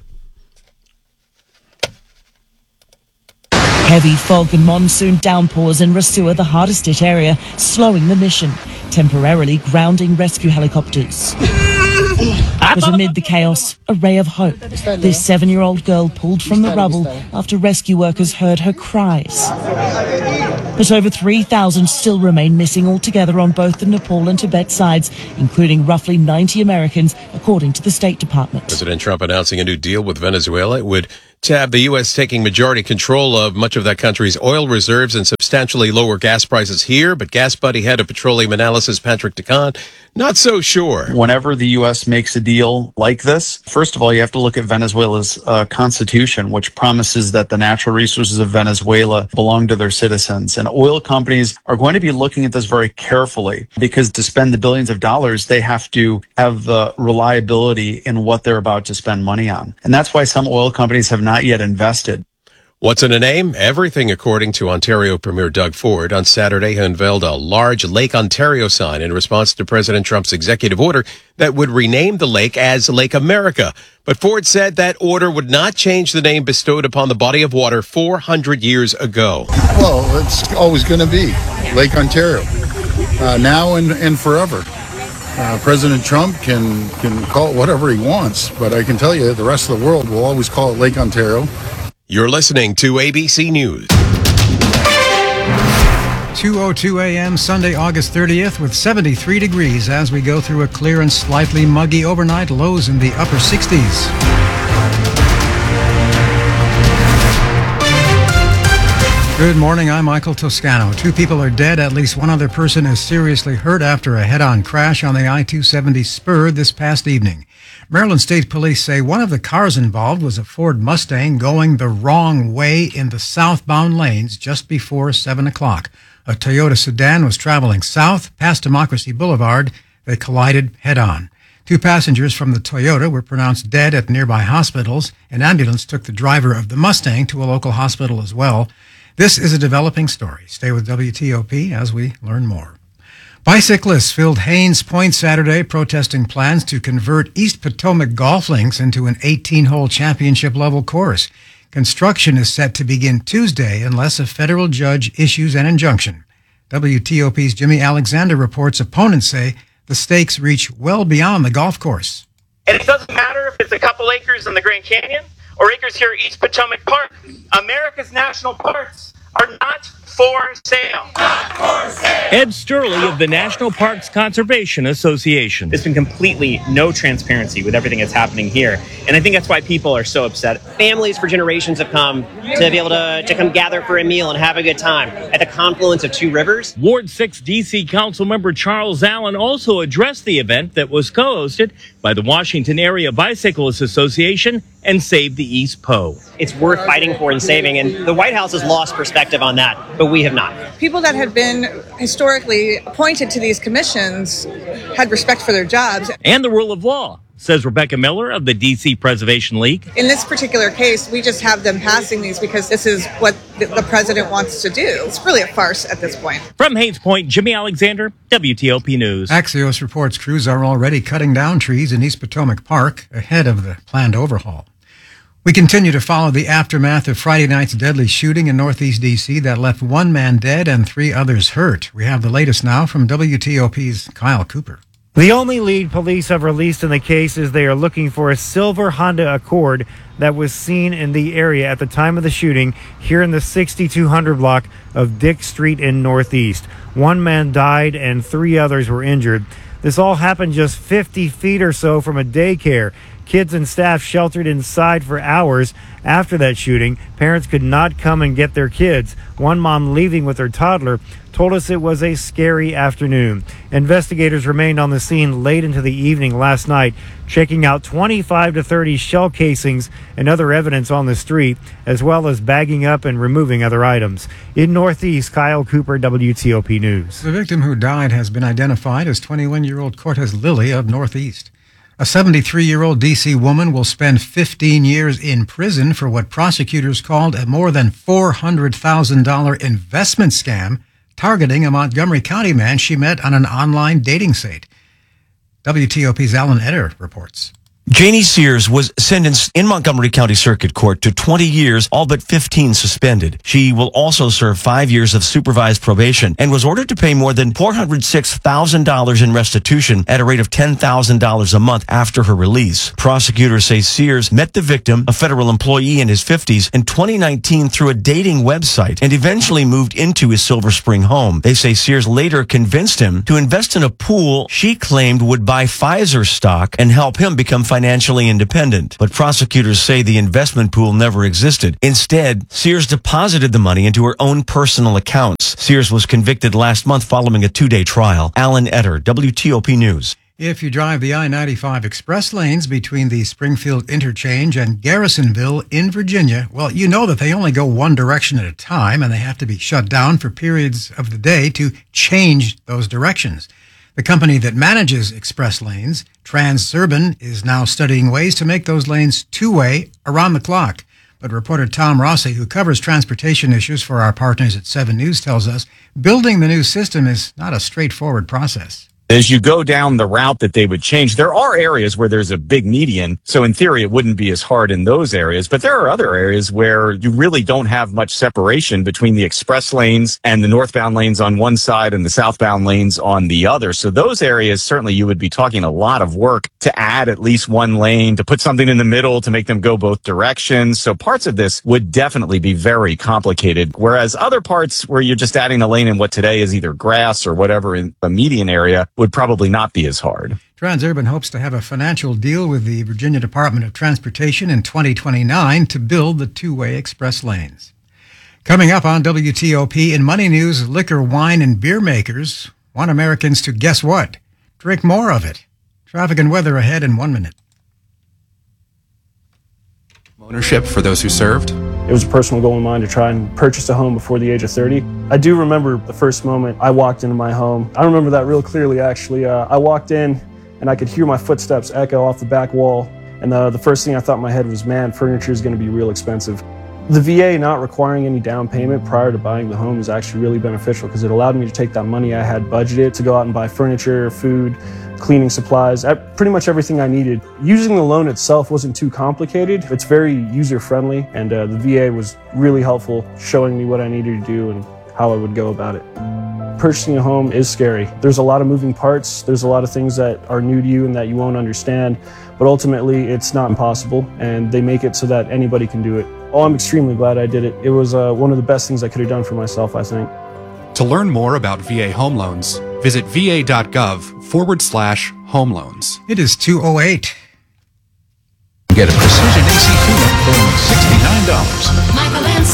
Heavy fog and monsoon downpours in Rasua, the hardest hit area, slowing the mission, temporarily grounding rescue helicopters. But amid the chaos, a ray of hope. This seven-year-old girl pulled from the rubble after rescue workers heard her cries. But over three thousand still remain missing altogether on both the Nepal and Tibet sides, including roughly ninety Americans, according to the State Department. President Trump announcing a new deal with Venezuela. It would have the U S taking majority control of much of that country's oil reserves and substantially lower gas prices here. But Gas Buddy head of petroleum analysis Patrick DeCon, not so sure. Whenever the U S makes a deal like this, first of all, you have to look at Venezuela's uh, constitution, which promises that the natural resources of Venezuela belong to their citizens. And oil companies are going to be looking at this very carefully because to spend the billions of dollars, they have to have the reliability in what they're about to spend money on. And that's why some oil companies have not yet invested. What's in a name? Everything, according to Ontario Premier Doug Ford. On Saturday, he unveiled a large Lake Ontario sign in response to President Trump's executive order that would rename the lake as Lake America. But Ford said that order would not change the name bestowed upon the body of water four hundred years ago. Well, it's always going to be Lake Ontario, uh, now and, and forever. Uh, President Trump can, can call it whatever he wants, but I can tell you the rest of the world will always call it Lake Ontario. You're listening to A B C News. two oh two a.m. Sunday, August thirtieth with seventy-three degrees as we go through a clear and slightly muggy overnight, lows in the upper sixties. Good morning, I'm Michael Toscano. Two people are dead, at least one other person is seriously hurt after a head-on crash on the I two seventy spur this past evening. Maryland State Police say one of the cars involved was a Ford Mustang going the wrong way in the southbound lanes just before seven o'clock. A Toyota sedan was traveling south past Democracy Boulevard. They collided head-on. Two passengers from the Toyota were pronounced dead at nearby hospitals. An ambulance took the driver of the Mustang to a local hospital as well. This is a developing story. Stay with W T O P as we learn more. Bicyclists filled Haynes Point Saturday protesting plans to convert East Potomac Golf Links into an eighteen-hole championship-level course. Construction is set to begin Tuesday unless a federal judge issues an injunction. W T O P's Jimmy Alexander reports opponents say the stakes reach well beyond the golf course. And it doesn't matter if it's a couple acres in the Grand Canyon or acres here at East Potomac Park. America's national parks are not for sale. Not for sale. Ed Sturley of the National Parks Conservation Association. There's been completely no transparency with everything that's happening here. And I think that's why people are so upset. Families for generations have come to be able to, to come gather for a meal and have a good time at the confluence of two rivers. Ward six D C Councilmember Charles Allen also addressed the event that was co-hosted by the Washington Area Bicyclists Association and Save the East Po. It's worth fighting for and saving, and the White House has lost perspective on that, but we have not. People that had been historically appointed to these commissions had respect for their jobs. And the rule of law, says Rebecca Miller of the D C Preservation League. In this particular case, we just have them passing these because this is what the president wants to do. It's really a farce at this point. From Haynes Point, Jimmy Alexander, W T O P News. Axios reports crews are already cutting down trees in East Potomac Park ahead of the planned overhaul. We continue to follow the aftermath of Friday night's deadly shooting in Northeast D C that left one man dead and three others hurt. We have the latest now from W T O P's Kyle Cooper. The only lead police have released in the case is they are looking for a silver Honda Accord that was seen in the area at the time of the shooting here in the sixty-two hundred block of Dick Street in Northeast. One man died and three others were injured. This all happened just fifty feet or so from a daycare. Kids and staff sheltered inside for hours after that shooting. Parents could not come and get their kids. One mom leaving with her toddler told us it was a scary afternoon. Investigators remained on the scene late into the evening last night, checking out twenty-five to thirty shell casings and other evidence on the street, as well as bagging up and removing other items. In Northeast, Kyle Cooper, W T O P News. The victim who died has been identified as twenty-one-year-old Cortez Lilly of Northeast. A seventy-three-year-old D C woman will spend fifteen years in prison for what prosecutors called a more than four hundred thousand dollars investment scam targeting a Montgomery County man she met on an online dating site. W T O P's Alan Eder reports. Janie Sears was sentenced in Montgomery County Circuit Court to twenty years, all but fifteen suspended. She will also serve five years of supervised probation and was ordered to pay more than four hundred six thousand dollars in restitution at a rate of ten thousand dollars a month after her release. Prosecutors say Sears met the victim, a federal employee in his fifties, in twenty nineteen through a dating website and eventually moved into his Silver Spring home. They say Sears later convinced him to invest in a pool she claimed would buy Pfizer stock and help him become financially independent. But prosecutors say the investment pool never existed. Instead, Sears deposited the money into her own personal accounts. Sears was convicted last month following a two-day trial. Alan Eder, W T O P News. If you drive the I ninety-five express lanes between the Springfield Interchange and Garrisonville in Virginia, well, you know that they only go one direction at a time and they have to be shut down for periods of the day to change those directions. The company that manages express lanes, Transurban, is now studying ways to make those lanes two-way around the clock. But reporter Tom Rossi, who covers transportation issues for our partners at seven News, tells us building the new system is not a straightforward process. As you go down the route that they would change, there are areas where there's a big median. So in theory, it wouldn't be as hard in those areas. But there are other areas where you really don't have much separation between the express lanes and the northbound lanes on one side and the southbound lanes on the other. So those areas, certainly you would be talking a lot of work to add at least one lane, to put something in the middle to make them go both directions. So parts of this would definitely be very complicated. Whereas other parts where you're just adding a lane in what today is either grass or whatever in the median area would probably not be as hard. Transurban hopes to have a financial deal with the Virginia Department of Transportation in twenty twenty-nine to build the two-way express lanes. Coming up on W T O P in Money News, liquor, wine, and beer makers want Americans to guess what? Drink more of it. Traffic and weather ahead in one minute. Ownership for those who served. It was a personal goal of mine to try and purchase a home before the age of thirty. I do remember the first moment I walked into my home. I remember that real clearly, actually. Uh, I walked in and I could hear my footsteps echo off the back wall. And uh, the first thing I thought in my head was, man, furniture is going to be real expensive. The V A not requiring any down payment prior to buying the home is actually really beneficial because it allowed me to take that money I had budgeted to go out and buy furniture, food, cleaning supplies, pretty much everything I needed. Using the loan itself wasn't too complicated. It's very user-friendly, and uh, the V A was really helpful, showing me what I needed to do and how I would go about it. Purchasing a home is scary. There's a lot of moving parts. There's a lot of things that are new to you and that you won't understand, but ultimately it's not impossible, and they make it so that anybody can do it. Oh, I'm extremely glad I did it. It was uh, one of the best things I could have done for myself, I think. To learn more about V A home loans, visit va.gov forward slash home loans. It is two oh eight. Get a precision A C tune-up for sixty-nine dollars. Michael and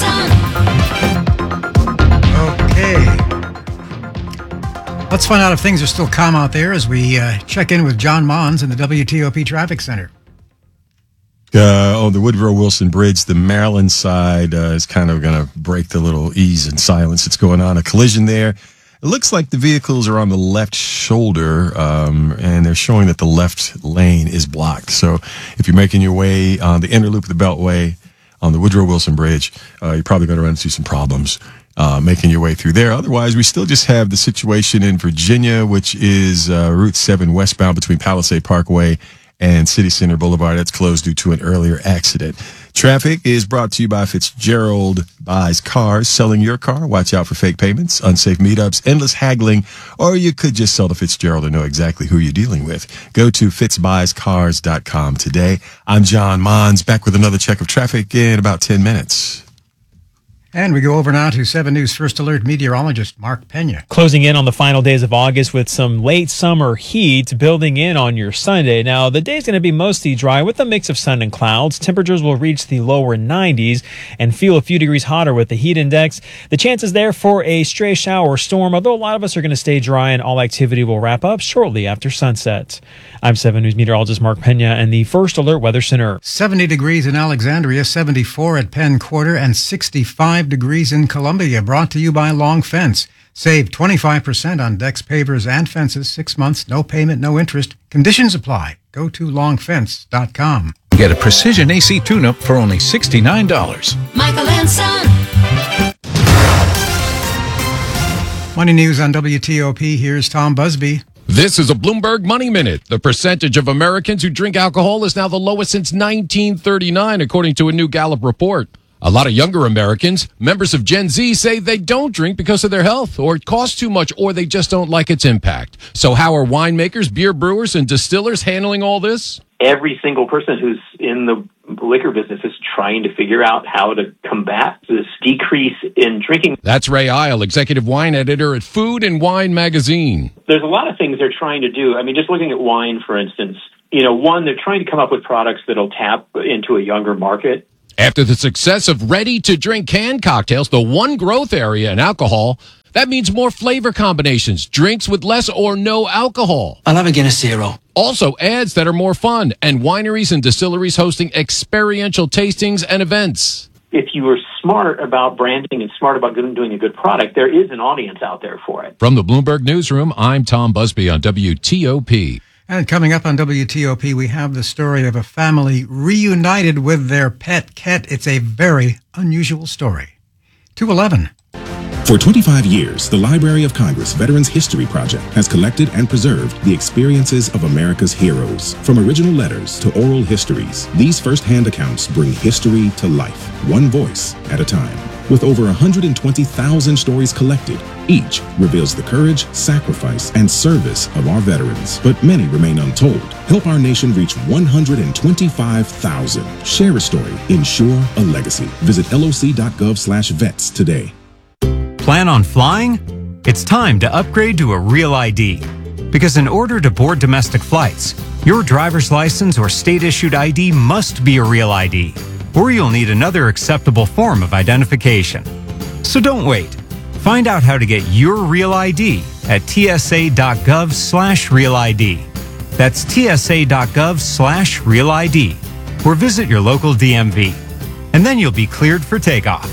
Son. Okay. Let's find out if things are still calm out there as we uh, check in with John Mons in the W T O P Traffic Center. Uh, on the Woodrow Wilson Bridge, the Maryland side uh, is kind of going to break the little ease and silence that's going on. A collision there. It looks like the vehicles are on the left shoulder, um, and they're showing that the left lane is blocked. So if you're making your way on the inner loop of the Beltway on the Woodrow Wilson Bridge, uh, you're probably going to run into some problems uh, making your way through there. Otherwise, we still just have the situation in Virginia, which is uh, Route seven westbound between Palisade Parkway and City Center Boulevard. That's closed due to an earlier accident. Traffic is brought to you by Fitzgerald Buys Cars. Selling your car? Watch out for fake payments, unsafe meetups, endless haggling, or you could just sell to Fitzgerald and know exactly who you're dealing with. Go to fitz buys cars dot com today. I'm John Mons, back with another check of traffic in about ten minutes. And we go over now to seven News First Alert meteorologist Mark Pena. Closing in on the final days of August with some late summer heat building in on your Sunday. Now, the day's going to be mostly dry with a mix of sun and clouds. Temperatures will reach the lower nineties and feel a few degrees hotter with the heat index. The chances there for a stray shower or storm, although a lot of us are going to stay dry and all activity will wrap up shortly after sunset. I'm seven News meteorologist Mark Pena and the First Alert Weather Center. seventy degrees in Alexandria, seventy-four at Penn Quarter, and sixty-five degrees in Columbia. Brought to you by Long Fence. Save twenty-five percent on decks, pavers, and fences. Six months, no payment, no interest. Conditions apply. Go to long fence dot com. Get a Precision A C tune-up for only sixty-nine dollars. Michael and Son. Money News on W T O P. Here's Tom Busby. This is a Bloomberg Money Minute. The percentage of Americans who drink alcohol is now the lowest since nineteen thirty-nine, according to a new Gallup report. A lot of younger Americans, members of Gen Z, say they don't drink because of their health, or it costs too much, or they just don't like its impact. So how are winemakers, beer brewers, and distillers handling all this? Every single person who's in the liquor business is trying to figure out how to combat this decrease in drinking. That's Ray Isle, executive wine editor at Food and Wine magazine. There's a lot of things they're trying to do. I mean, just looking at wine, for instance, you know, one, they're trying to come up with products that'll tap into a younger market. After the success of ready-to-drink canned cocktails, the one growth area in alcohol, that means more flavor combinations, drinks with less or no alcohol. I'll have a Guinness Zero. Also, ads that are more fun, and wineries and distilleries hosting experiential tastings and events. If you are smart about branding and smart about doing a good product, there is an audience out there for it. From the Bloomberg Newsroom, I'm Tom Busby on W T O P. And coming up on W T O P, we have the story of a family reunited with their pet cat. It's a very unusual story. two eleven. For twenty-five years, the Library of Congress Veterans History Project has collected and preserved the experiences of America's heroes. From original letters to oral histories, these first-hand accounts bring history to life, one voice at a time. With over one hundred twenty thousand stories collected, each reveals the courage, sacrifice, and service of our veterans. But many remain untold. Help our nation reach one hundred twenty-five thousand. Share a story. Ensure a legacy. Visit loc.gov slash vets today. Plan on flying? It's time to upgrade to a Real I D. Because in order to board domestic flights, your driver's license or state-issued I D must be a Real I D, or you'll need another acceptable form of identification. So don't wait. Find out how to get your Real I D at tsa.gov slash Real ID. That's tsa.gov slash Real ID, or visit your local D M V. And then you'll be cleared for takeoff.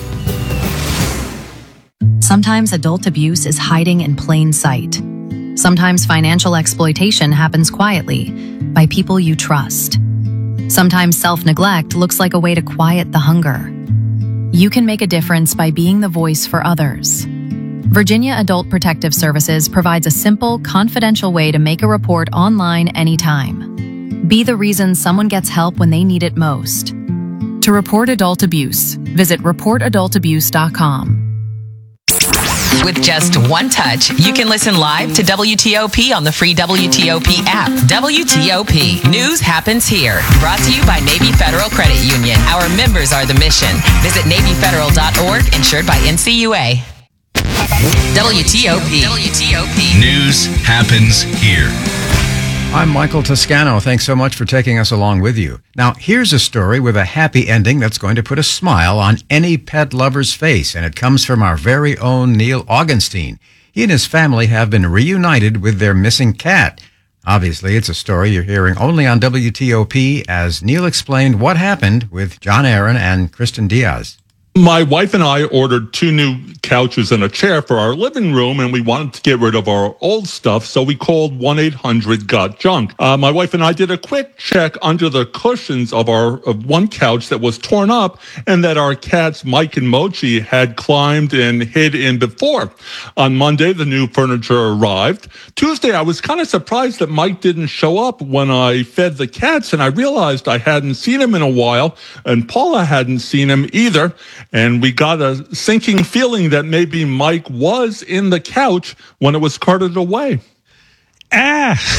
Sometimes adult abuse is hiding in plain sight. Sometimes financial exploitation happens quietly by people you trust. Sometimes self-neglect looks like a way to quiet the hunger. You can make a difference by being the voice for others. Virginia Adult Protective Services provides a simple, confidential way to make a report online anytime. Be the reason someone gets help when they need it most. To report adult abuse, visit report adult abuse dot com. With just one touch, you can listen live to W T O P on the free W T O P app. W T O P. News happens here. Brought to you by Navy Federal Credit Union. Our members are the mission. Visit navy federal dot org, insured by N C U A. W T O P. W T O P. News happens here. I'm Michael Toscano. Thanks so much for taking us along with you. Now, here's a story with a happy ending that's going to put a smile on any pet lover's face, and it comes from our very own Neil Augenstein. He and his family have been reunited with their missing cat. Obviously, it's a story you're hearing only on W T O P, as Neil explained what happened with John Aaron and Kristen Diaz. My wife and I ordered two new couches and a chair for our living room, and we wanted to get rid of our old stuff, so we called one eight hundred got junk. Uh, my wife and I did a quick check under the cushions of our of one couch that was torn up and that our cats Mike and Mochi had climbed and hid in before. On Monday, the new furniture arrived. Tuesday, I was kind of surprised that Mike didn't show up when I fed the cats, and I realized I hadn't seen him in a while, and Paula hadn't seen him either. And we got a sinking feeling that maybe Mike was in the couch when it was carted away. Ah,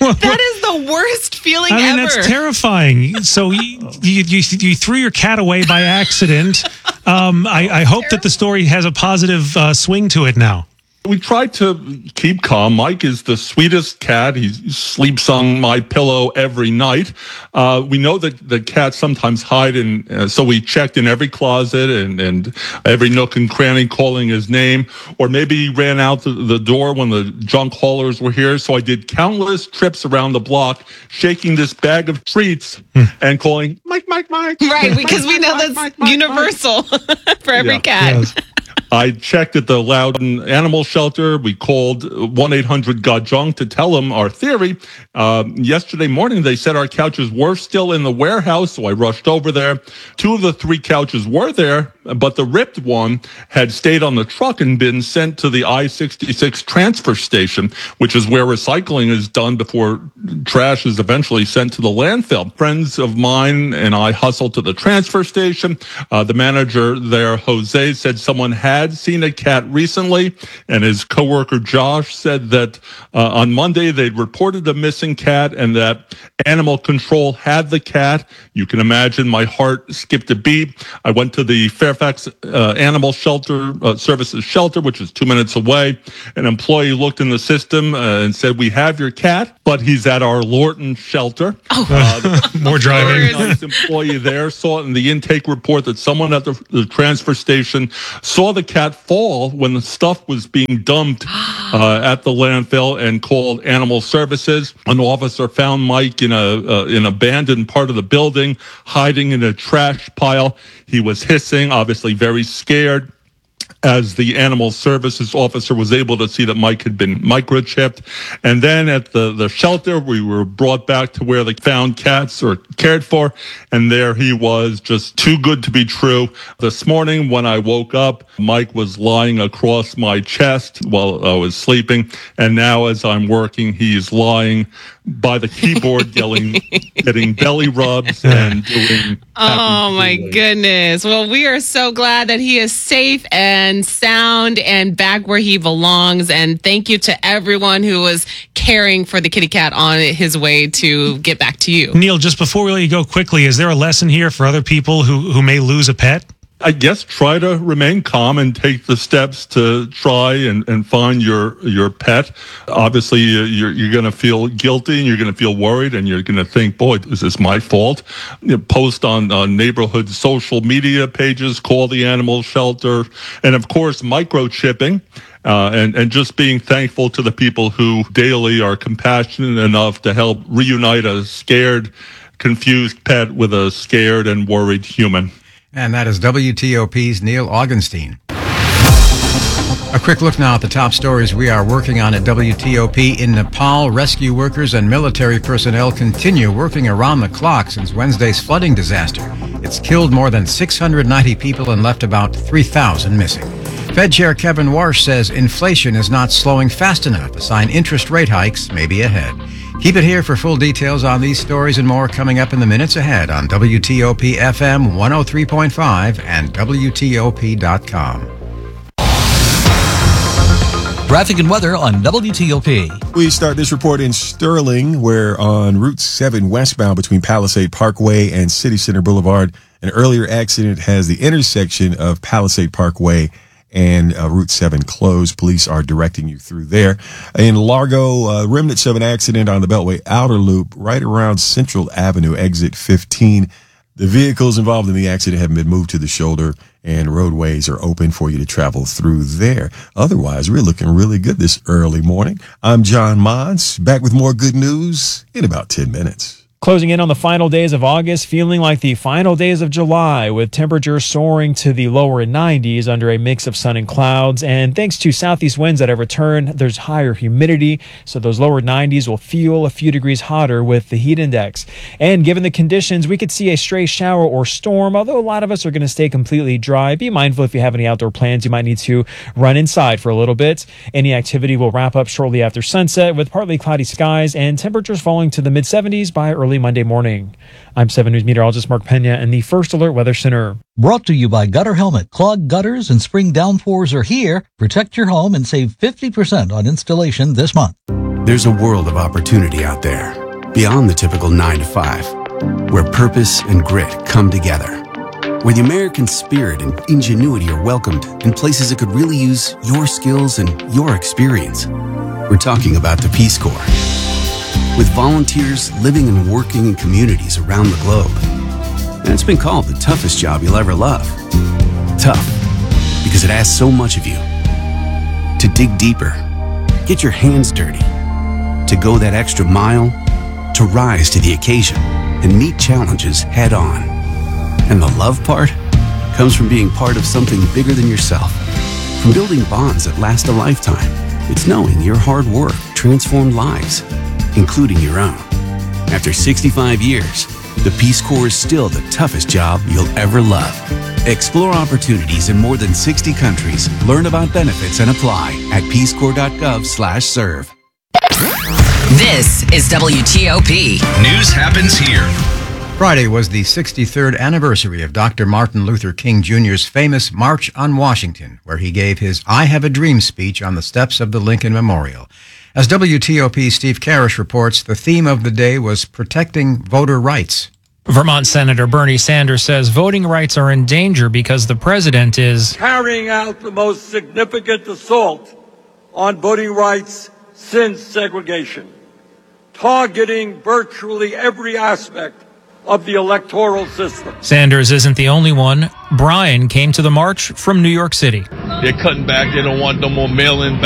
That is the worst feeling I mean, ever. that's terrifying. So you, you, you, you threw your cat away by accident. Um, I, I hope that the story has a positive uh, swing to it now. We tried to keep calm. Mike is the sweetest cat. He sleeps on my pillow every night. Uh, we know that the cats sometimes hide in, uh, so we checked in every closet and, and every nook and cranny calling his name. Or maybe he ran out the, the door when the junk haulers were here. So I did countless trips around the block, shaking this bag of treats and calling, Mike, Mike, Mike. Right, because Mike, we know Mike, that's Mike, Mike, universal for every Yeah. cat. Yes. I checked at the Loudon Animal Shelter. We called one eight hundred got junk to tell them our theory. Uh, yesterday morning, they said our couches were still in the warehouse, so I rushed over there. Two of the three couches were there, but the ripped one had stayed on the truck and been sent to the I sixty-six transfer station, which is where recycling is done before trash is eventually sent to the landfill. Friends of mine and I hustled to the transfer station. Uh, the manager there, Jose, said someone had had seen a cat recently, and his coworker Josh said that uh, on Monday they'd reported a missing cat and that animal control had the cat. You can imagine my heart skipped a beat. I went to the Fairfax uh, Animal Shelter uh, Services shelter, which is two minutes away. An employee looked in the system uh, and said, "We have your cat, but he's at our Lorton shelter." Oh. Uh, More driving. Nice employee there saw in the intake report that someone at the, the transfer station saw the cat fall when the stuff was being dumped uh, at the landfill and called Animal Services. An officer found Mike in a uh, in an abandoned part of the building, hiding in a trash pile. He was hissing, obviously very scared. As the Animal Services officer was able to see that Mike had been microchipped. And then at the, the shelter, we were brought back to where they found cats or cared for. And there he was, just too good to be true. This morning when I woke up, Mike was lying across my chest while I was sleeping. And now as I'm working, he's lying by the keyboard yelling, getting belly rubs and doing. Oh my goodness. Well, we are so glad that he is safe and sound and back where he belongs. And thank you to everyone who was caring for the kitty cat on his way to get back to you. Neil, just before we let you go quickly, is there a lesson here for other people who, who may lose a pet? I guess try to remain calm and take the steps to try and, and find your your pet. Obviously, you're you're going to feel guilty and you're going to feel worried and you're going to think, boy, is this my fault? You know, post on, on neighborhood social media pages, call the animal shelter, and of course, microchipping. Uh, and, and just being thankful to the people who daily are compassionate enough to help reunite a scared, confused pet with a scared and worried human. And that is W T O P's Neil Augenstein. A quick look now at the top stories we are working on at W T O P. In Nepal, rescue workers and military personnel continue working around the clock since Wednesday's flooding disaster. It's killed more than six hundred ninety people and left about three thousand missing. Fed Chair Kevin Warsh says inflation is not slowing fast enough, a sign interest rate hikes may be ahead. Keep it here for full details on these stories and more coming up in the minutes ahead on W T O P F M one oh three point five and W T O P dot com. Traffic and weather on W T O P. We start this report in Sterling, where on Route seven westbound between Palisade Parkway and City Center Boulevard, an earlier accident has the intersection of Palisade Parkway and uh, Route seven closed. Police are directing you through there. In Largo, uh, remnants of an accident on the Beltway Outer Loop right around Central Avenue, exit fifteen. The vehicles involved in the accident have been moved to the shoulder, and roadways are open for you to travel through there. Otherwise, we're looking really good this early morning. I'm John Mods, back with more good news in about ten minutes. Closing in on the final days of August, feeling like the final days of July, with temperatures soaring to the lower nineties under a mix of sun and clouds. And thanks to southeast winds that have returned, there's higher humidity, so those lower nineties will feel a few degrees hotter with the heat index. And given the conditions, we could see a stray shower or storm, although a lot of us are going to stay completely dry. Be mindful if you have any outdoor plans, you might need to run inside for a little bit. Any activity will wrap up shortly after sunset with partly cloudy skies and temperatures falling to the mid seventies by early Monday morning. I'm seven News meteorologist Mark Pena in the First Alert Weather Center. Brought to you by Gutter Helmet. Clogged gutters and spring downpours are here. Protect your home and save fifty percent on installation this month. There's a world of opportunity out there, beyond the typical nine to five, where purpose and grit come together, where the American spirit and ingenuity are welcomed in places that could really use your skills and your experience. We're talking about the Peace Corps. With volunteers living and working in communities around the globe. And it's been called the toughest job you'll ever love. Tough, because it asks so much of you. To dig deeper, get your hands dirty, to go that extra mile, to rise to the occasion and meet challenges head on. And the love part comes from being part of something bigger than yourself, from building bonds that last a lifetime. It's knowing your hard work transformed lives, including your own. After sixty-five years, the Peace Corps is still the toughest job you'll ever love. Explore opportunities in more than sixty countries. Learn about benefits and apply at peacecorps.gov slash serve. This is W T O P. News happens here. Friday was the sixty-third anniversary of Doctor Martin Luther King Junior's famous March on Washington, where he gave his I Have a Dream speech on the steps of the Lincoln Memorial. As W T O P's Steve Karish reports, the theme of the day was protecting voter rights. Vermont Senator Bernie Sanders says voting rights are in danger because the president is carrying out the most significant assault on voting rights since segregation, targeting virtually every aspect of the electoral system. Sanders isn't the only one. Brian came to the march from New York City. They're cutting back. They don't want no more mail-in